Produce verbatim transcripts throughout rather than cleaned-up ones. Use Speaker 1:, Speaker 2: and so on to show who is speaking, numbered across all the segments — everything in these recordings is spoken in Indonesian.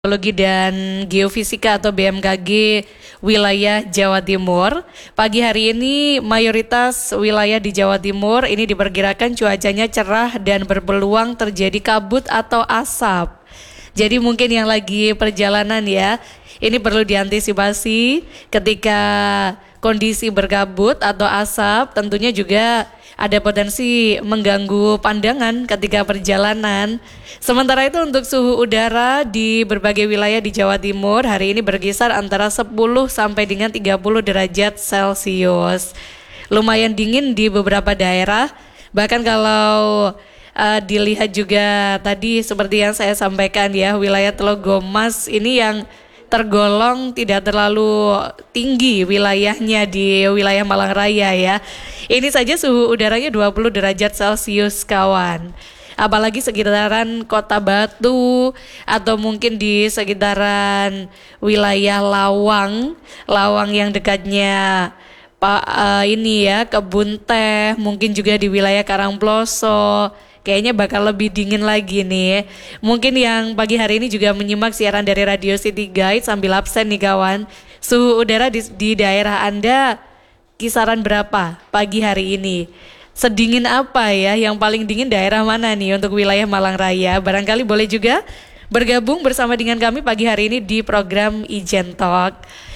Speaker 1: Geologi dan Geofisika atau B M K G wilayah Jawa Timur. Pagi hari ini mayoritas wilayah di Jawa Timur ini diperkirakan cuacanya cerah dan berpeluang terjadi kabut atau asap. Jadi mungkin yang lagi perjalanan ya, ini perlu diantisipasi ketika kondisi berkabut atau asap, tentunya juga ada potensi mengganggu pandangan ketika perjalanan. Sementara itu untuk suhu udara di berbagai wilayah di Jawa Timur hari ini berkisar antara sepuluh sampai dengan tiga puluh derajat Celcius. Lumayan dingin di beberapa daerah. Bahkan kalau uh, dilihat juga tadi seperti yang saya sampaikan ya, wilayah Telogomas ini yang tergolong tidak terlalu tinggi wilayahnya di wilayah Malang Raya ya. Ini saja suhu udaranya dua puluh derajat Celcius kawan. Apalagi sekitaran Kota Batu atau mungkin di sekitaran wilayah Lawang, Lawang yang dekatnya Pak uh, ini ya Kebun Teh, mungkin juga di wilayah Karangploso. Kayaknya bakal lebih dingin lagi nih. Mungkin yang pagi hari ini juga menyimak siaran dari Radio City Guide sambil absen nih kawan. Suhu udara di, di daerah Anda kisaran berapa pagi hari ini? Sedingin apa ya? Yang paling dingin daerah mana nih untuk wilayah Malang Raya? Barangkali boleh juga bergabung bersama dengan kami pagi hari ini di program Ijen Talk.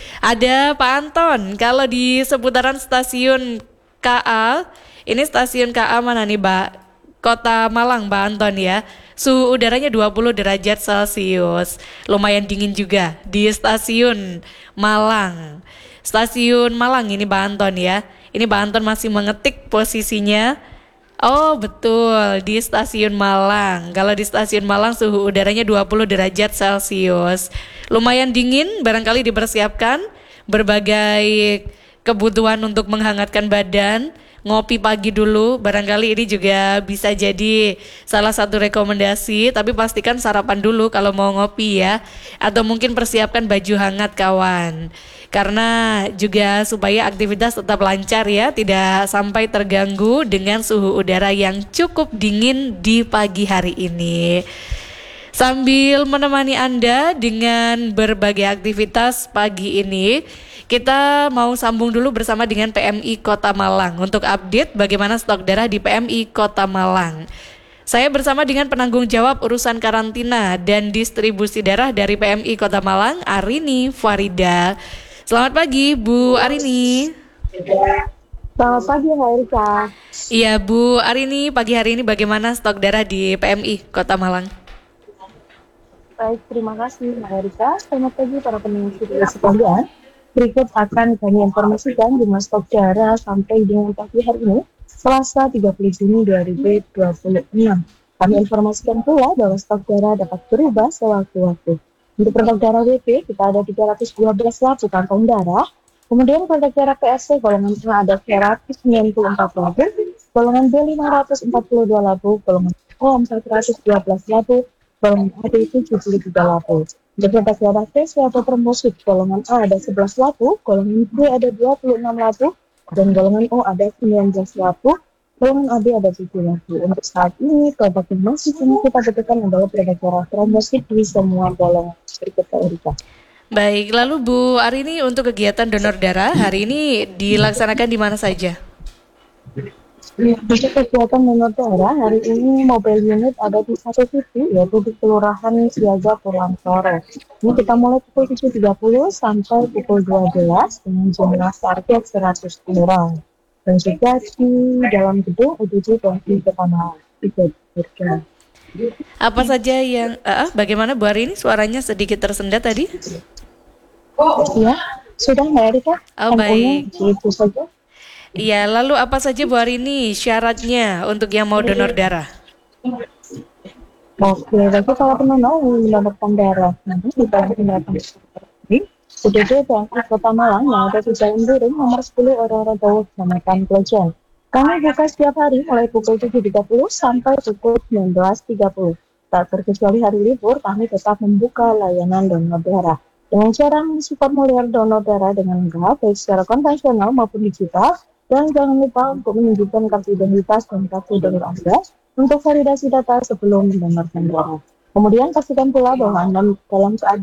Speaker 1: Ada Pak Anton, kalau di seputaran stasiun K A, ini stasiun K A mana nih Pak? Kota Malang, Mbak Anton ya. Suhu udaranya dua puluh derajat Celcius. Lumayan dingin juga di stasiun Malang. Stasiun Malang ini Mbak Anton ya. Ini Mbak Anton masih mengetik posisinya. Oh betul, di stasiun Malang. Kalau di stasiun Malang suhu udaranya dua puluh derajat Celcius. Lumayan dingin, barangkali dipersiapkan berbagai kebutuhan untuk menghangatkan badan. Ngopi pagi dulu, barangkali ini juga bisa jadi salah satu rekomendasi. Tapi pastikan sarapan dulu kalau mau ngopi ya. Atau mungkin persiapkan baju hangat kawan. Karena juga supaya aktivitas tetap lancar ya, tidak sampai terganggu dengan suhu udara yang cukup dingin di pagi hari ini. Sambil menemani Anda dengan berbagai aktivitas pagi ini, kita mau sambung dulu bersama dengan P M I Kota Malang untuk update bagaimana stok darah di P M I Kota Malang. Saya bersama dengan penanggung jawab urusan karantina dan distribusi darah dari P M I Kota Malang, Arini Farida. Selamat pagi Bu Arini.
Speaker 2: Selamat pagi Mbak Erika.
Speaker 1: Iya Bu Arini, pagi hari ini bagaimana stok darah di P M I Kota Malang?
Speaker 2: Baik, terima kasih Mbak Erika. Selamat pagi para pendengar setia sekalian. Berikut akan kami informasikan jumlah stok darah sampai dengan pagi hari ini, Selasa tiga puluh Juni dua ribu dua puluh enam. Kami informasikan pula bahwa stok darah dapat berubah sewaktu-waktu. Untuk produk darah W P, kita ada tiga ratus dua belas labu kantong darah. Kemudian produk darah P S C golongan A ada seratus sembilan puluh empat labu, golongan B lima ratus empat puluh dua labu, golongan O empat ratus dua belas labu, golongan A B tujuh puluh tiga labu. Untuk produk darah T C atau termosit, golongan A ada sebelas labu, golongan B ada dua puluh enam labu, dan golongan O ada sembilan belas labu, golongan A B ada tujuh labu. Untuk saat ini, produk yang masih ini kita butuhkan adalah produk darah termosit di semua golongan. Berikut Pak Erika.
Speaker 1: Baik, lalu Bu Arini untuk kegiatan donor darah hari ini dilaksanakan di mana saja?
Speaker 2: Untuk kegiatan donor darah hari ini mobile unit ada di satu titik yaitu di Kelurahan Siaga Pulang Sore. Ini kita mulai pukul tujuh tiga puluh sampai pukul dua belas dengan jumlah target seratus orang. Dan juga di dalam gedung U T J P M I Kota Malang.
Speaker 1: Apa saja yang uh, bagaimana Bu Arini, suaranya sedikit tersendat tadi?
Speaker 2: Iya, sudah Mbak Erika.
Speaker 1: Oh baik.
Speaker 2: Itu saja.
Speaker 1: Iya, lalu apa saja Bu Arini syaratnya untuk yang mau donor darah?
Speaker 2: Oke, jadi kalau teman mau mendapatkan darah, nanti di dalam tindakan ini, U D D P M I Kota Malang yang ada di Jalan Burung nomor sepuluh Orang-Orang Bawah, Kecamatan Klojen. Kami buka setiap hari mulai pukul tujuh tiga puluh sampai pukul sembilan belas tiga puluh. Tak terkecuali hari libur, kami tetap membuka layanan donor darah. Dengan cara mengisi formulir donor darah dengan lengkap, baik secara konvensional maupun digital, dan jangan lupa untuk menunjukkan kartu identitas dan kartu donor Anda untuk validasi data sebelum mendonorkan darah. Kemudian pastikan pula bahwa Anda dalam keadaan